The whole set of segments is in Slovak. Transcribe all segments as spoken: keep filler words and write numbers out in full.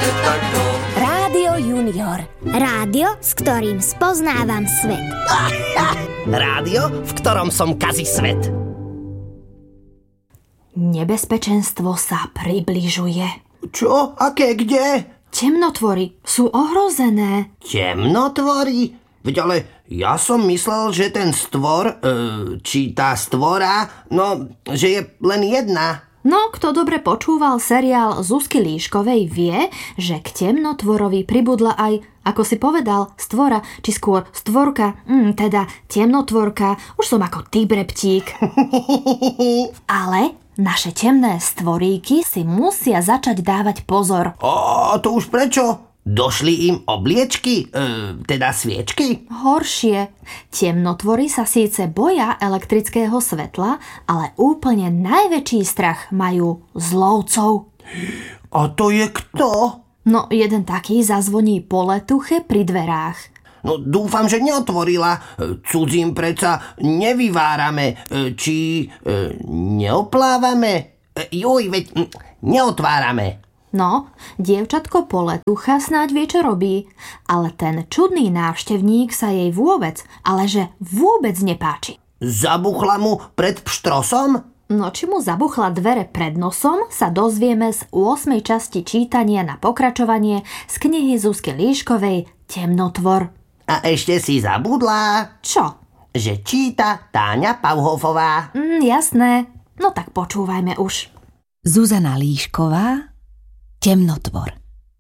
takto. Rádio Junior. Rádio, s ktorým spoznávam svet. Rádio, v ktorom som kazi svet. Nebezpečenstvo sa približuje. Čo? Aké? Kde? Temnotvory sú ohrozené. Temnotvory? Veď ale ja som myslel, že ten stvor, e, či tá stvora, no, že je len jedna. No, kto dobre počúval seriál Zuzky Líškovej, vie, že k temnotvorovi pribudla aj, ako si povedal, stvora, či skôr stvorka, mm, teda temnotvorka. Už som ako ty, breptík. Ale naše temné stvoríky si musia začať dávať pozor. O, to už prečo? Došli im obliečky, e, teda sviečky? Horšie. Temnotvory sa síce boja elektrického svetla, ale úplne najväčší strach majú z lovcov. A to je kto? No, jeden taký zazvoní po letuche pri dverách. No dúfam, že neotvorila. Cudzím predsa nevyvárame, či e, neoplávame. E, juj, veď neotvárame. No, dievčatko Poletucha snáď vie, čo robí, ale ten čudný návštevník sa jej vôbec, ale že vôbec nepáči. Zabuchla mu pred pštrosom? No, či mu zabuchla dvere pred nosom, sa dozvieme z ôsmej časti čítania na pokračovanie z knihy Zuzky Líškovej Temnotvor. A ešte si zabudla? Čo? Že číta Táňa Pauhofová. Mm, jasné. No tak počúvajme už. Zuzana Líšková, Temnotvor.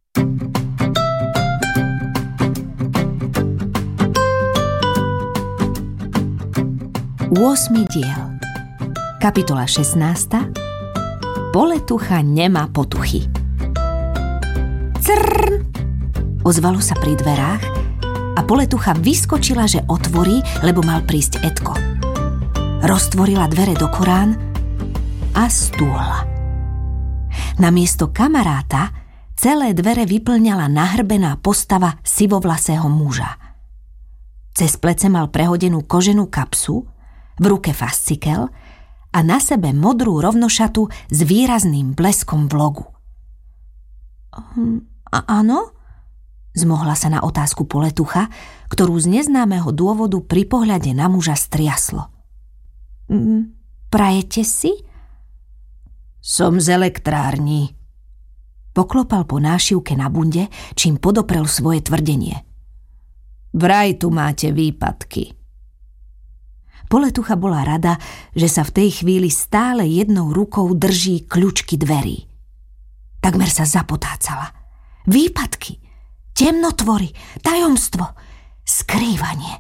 ôsmy diel. Kapitola šestnásta. Poletucha nemá potuchy. Crrr! Ozvalo sa pri dverách a Poletucha vyskočila, že otvorí, lebo mal prísť Edko. Roztvorila dvere do Korán a stúhla. Namiesto kamaráta celé dvere vyplňala nahrbená postava sivovlasého muža. Cez plece mal prehodenú koženú kapsu, v ruke fascikel a na sebe modrú rovnošatu s výrazným bleskom v logu. A áno? Zmohla sa na otázku Poletucha, ktorú z neznámeho dôvodu pri pohľade na muža striaslo. Prajete si? Som z elektrárni. Poklopal po nášivke na bunde, čím podoprel svoje tvrdenie. Vraj tu máte výpadky. Poletucha bola rada, že sa v tej chvíli stále jednou rukou drží kľúčky dverí. Takmer sa zapotácala. Výpadky, temnotvory, tajomstvo, skrývanie.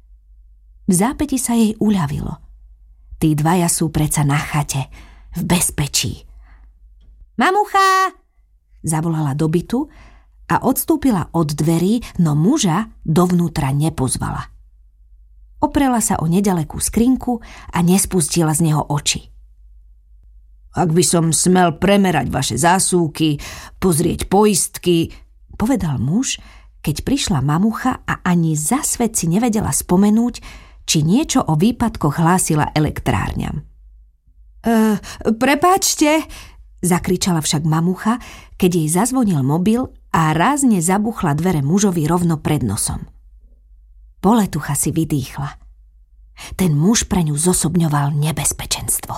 V zápäti sa jej uľavilo. Tí dvaja sú predsa na chate, v bezpečí. Mamucha! Zavolala do bytu a odstúpila od dverí, no muža dovnútra nepozvala. Oprela sa o nedalekú skrinku a nespustila z neho oči. Ak by som smel premerať vaše zásuvky, pozrieť poistky, povedal muž, keď prišla mamucha a ani za svet si nevedela spomenúť, či niečo o výpadkoch hlásila elektrárňam. E, prepáčte, zakričala však mamucha, keď jej zazvonil mobil a rázne zabuchla dvere mužovi rovno pred nosom. Poletucha si vydýchla. Ten muž pre ňu zosobňoval nebezpečenstvo.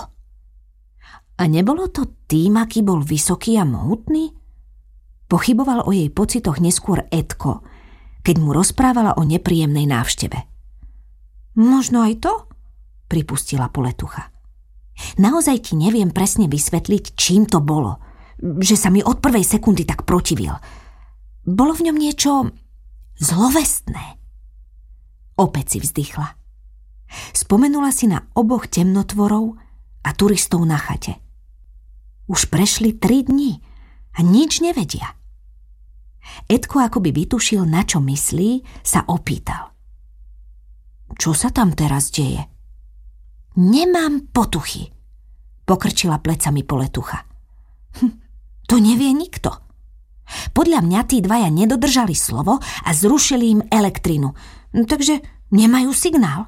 A nebolo to tým, aký bol vysoký a mohutný? Pochyboval o jej pocitoch neskôr Edko, keď mu rozprávala o nepríjemnej návšteve. Možno aj to? Pripustila Poletucha. Naozaj ti neviem presne vysvetliť, čím to bolo, že sa mi od prvej sekundy tak protivil. Bolo v ňom niečo zlovestné. Opäť si vzdychla. Spomenula si na oboch temnotvorov a turistov na chate. Už prešli tri dni a nič nevedia. Edko akoby vytušil, na čo myslí, sa opýtal. Čo sa tam teraz deje? Nemám potuchy, pokrčila plecami Poletucha. Hm, to nevie nikto. Podľa mňa tí dvaja nedodržali slovo a zrušili im elektrinu, takže nemajú signál.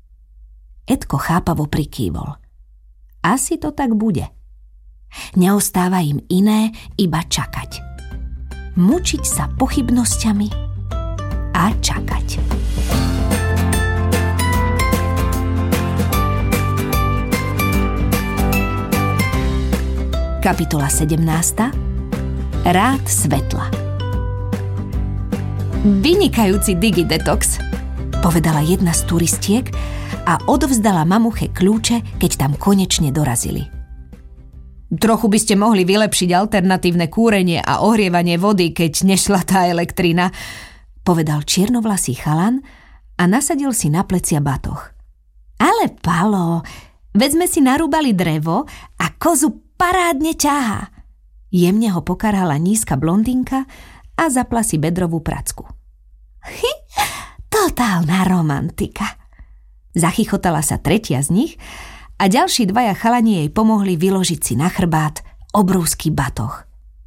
Edko chápavo prikývol. Asi to tak bude. Neostáva im iné, iba čakať. mučiť sa pochybnosťami a čakať. Kapitola sedemnásta. Rád svetla. Vynikajúci digidetox, povedala jedna z turistiek a odovzdala mamuche kľúče, keď tam konečne dorazili. Trochu by ste mohli vylepšiť alternatívne kúrenie a ohrievanie vody, keď nešla tá elektrina, povedal čiernovlasý chalan a nasadil si na plecia batoh. Ale Palo, veď sme si narúbali drevo a kozu parádne ťahá. Jemne ho pokarhala nízka blondínka a zapla si bedrovú pracku. Hy, totálna romantika. Zachychotala sa tretia z nich a ďalší dvaja chalani jej pomohli vyložiť si na chrbát obrovský batoh.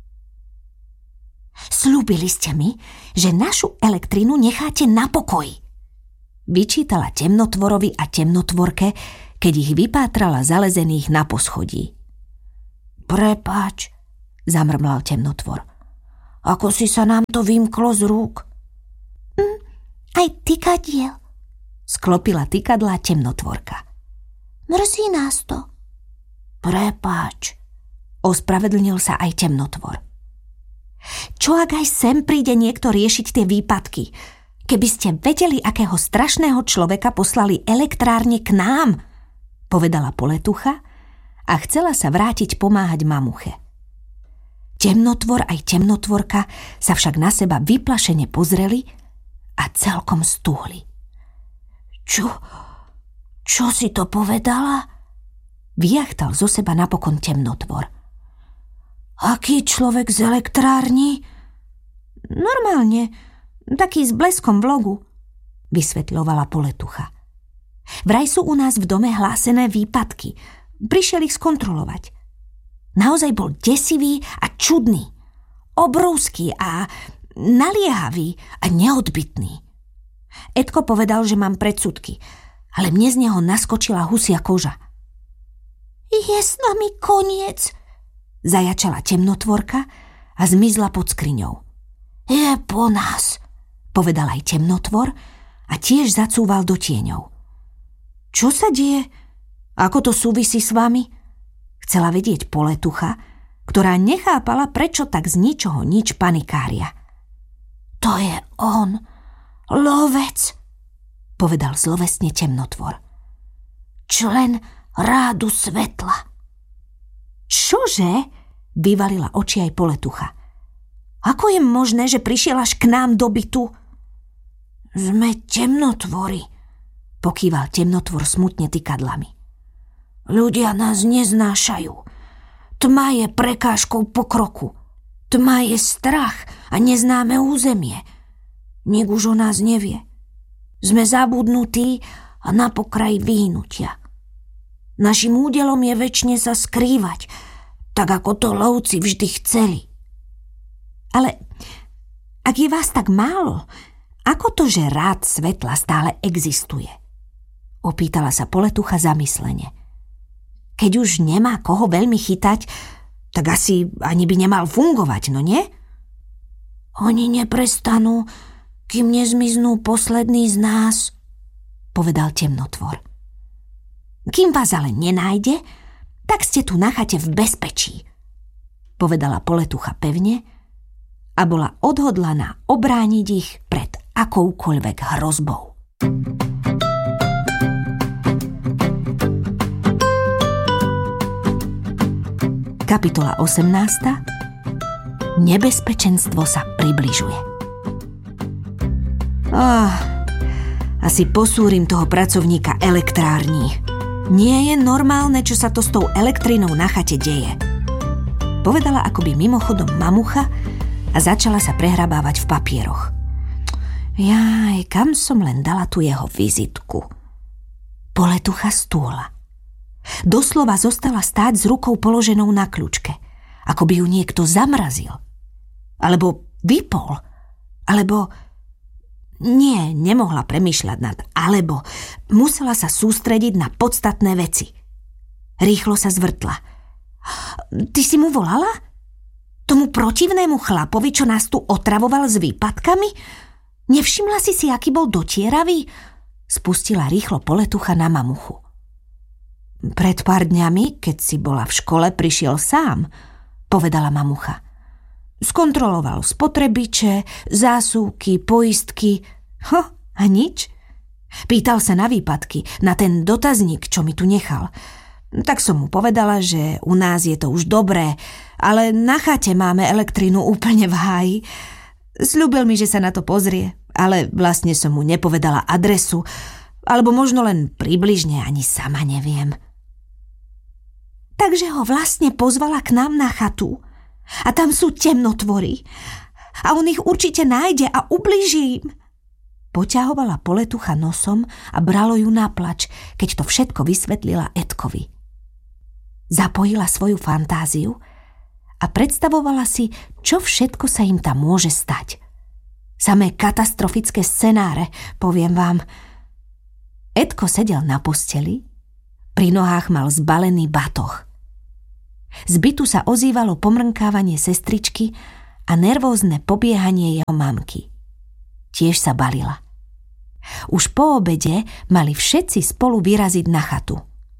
Sľúbili ste mi, že našu elektrínu necháte na pokoji, vyčítala temnotvorovi a temnotvorke, keď ich vypátrala zalezených na poschodí. Prepáč, zamrmlal temnotvor. Ako si sa nám to vymklo z rúk? Mm, aj tykadiel, sklopila tykadlá temnotvorka. Mrzí nás to. Prepáč, ospravedlnil sa aj temnotvor. Čo ak aj sem príde niekto riešiť tie výpadky? Keby ste vedeli, akého strašného človeka poslali elektrárne k nám, povedala poletucha a chcela sa vrátiť pomáhať mamuche. Temnotvor aj temnotvorka sa však na seba vyplašene pozreli a celkom stúhli. Čo, čo si to povedala? Vyjachtal zo seba napokon temnotvor. Aký človek z elektrárni? Normálne, taký s bleskom v logu, vysvetľovala poletucha. Vraj sú u nás v dome hlásené výpadky. Prišiel ich skontrolovať. Naozaj bol desivý a čudný. Obrovský a naliehavý a neodbytný. Edko povedal, že mám predsudky, ale mne z neho naskočila husia koža. Je s nami koniec, zajačala temnotvorka a zmizla pod skriňou. Je po nás, povedal aj temnotvor a tiež zacúval do tieňov. Čo sa deje? Ako to súvisí s vami? Chcela vedieť poletucha, ktorá nechápala, prečo tak z ničoho nič panikária. To je on, lovec, povedal zlovesne temnotvor. Člen rádu svetla. Čože? Vyvalila oči aj poletucha. Ako je možné, že prišiel až k nám do bytu? Sme temnotvory, pokýval temnotvor smutne tykadlami. Ľudia nás neznášajú. Tma je prekážkou pokroku. Tma je strach a neznáme územie. Nik už o nás nevie. Sme zabudnutí a na pokraji vyhnutia. Naším údelom je večne sa skrývať, tak ako to lovci vždy chceli. Ale ak je vás tak málo, ako to, že rád svetla stále existuje? Opýtala sa poletucha zamyslene. Keď už nemá koho veľmi chytať, tak asi ani by nemal fungovať, no nie? Oni neprestanú, kým nezmiznú poslední z nás, povedal temnotvor. Kým vás ale nenájde, tak ste tu na chate v bezpečí, povedala poletucha pevne a bola odhodlaná obrániť ich pred akoukoľvek hrozbou. Kapitola osemnásta. Nebezpečenstvo sa približuje. Ah, asi posúrim toho pracovníka elektrární. Nie je normálne, čo sa to s tou elektrínou na chate deje. Povedala akoby mimochodom mamucha a začala sa prehrabávať v papieroch. Jaj, kam som len dala tu jeho vizitku. Poletucha stúhla. Doslova zostala stáť s rukou položenou na kľúčke, ako by ju niekto zamrazil. Alebo vypol. Alebo... Nie, nemohla premýšľať nad alebo. Musela sa sústrediť na podstatné veci. Rýchlo sa zvrtla. Ty si mu volala? Tomu protivnému chlapovi, čo nás tu otravoval s výpadkami? Nevšimla si si, aký bol dotieravý? Spustila rýchlo poletucha na mamuchu. Pred pár dňami, keď si bola v škole, prišiel sám, povedala mamucha. Skontroloval spotrebiče, zásuvky, poistky. Ho, a nič? Pýtal sa na výpadky, na ten dotazník, čo mi tu nechal. Tak som mu povedala, že u nás je to už dobré, ale na chate máme elektrínu úplne v háji. Sľúbil mi, že sa na to pozrie, ale vlastne som mu nepovedala adresu, alebo možno len približne, ani sama neviem. Takže ho vlastne pozvala k nám na chatu a tam sú temnotvory a on ich určite nájde a ublíži im. Poťahovala poletucha nosom a bralo ju na plač, keď to všetko vysvetlila Edkovi. Zapojila svoju fantáziu a predstavovala si, čo všetko sa im tam môže stať. Samé katastrofické scenáre, poviem vám. Edko sedel na posteli, pri nohách mal zbalený batoh. Z bytu sa ozývalo pomrnkávanie sestričky a nervózne pobiehanie jeho mamky. Tiež sa balila. Už po obede mali všetci spolu vyraziť na chatu.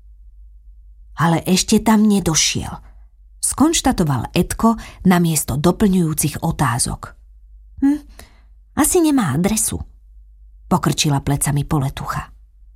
Ale ešte tam nedošiel, skonštatoval Edko namiesto doplňujúcich otázok. Hm, asi nemá adresu, pokrčila plecami poletucha.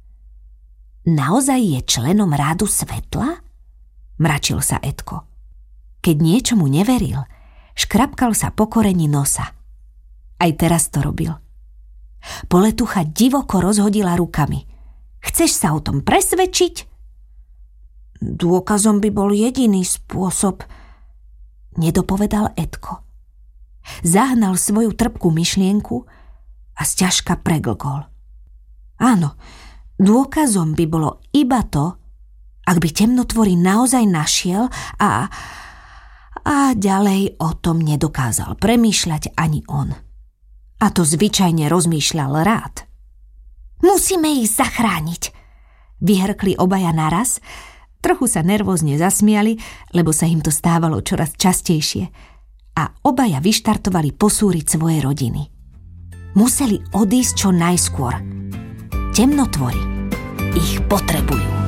Naozaj je členom rádu svetla? Mračil sa Edko. Keď niečomu neveril, škrapkal sa po koreni nosa. Aj teraz to robil. Poletucha divoko rozhodila rukami. Chceš sa o tom presvedčiť? Dôkazom by bol jediný spôsob, nedopovedal Edko. Zahnal svoju trpkú myšlienku a sťažka preglkol. Áno, dôkazom by bolo iba to, ak by temnotvory naozaj našiel a... a ďalej o tom nedokázal premýšľať ani on. A to zvyčajne rozmýšľal rád. Musíme ich zachrániť, vyhrkli obaja naraz. Trochu sa nervózne zasmiali, lebo sa im to stávalo čoraz častejšie a obaja vyštartovali posúriť svoje rodiny. Museli odísť čo najskôr. Temnotvory ich potrebujú.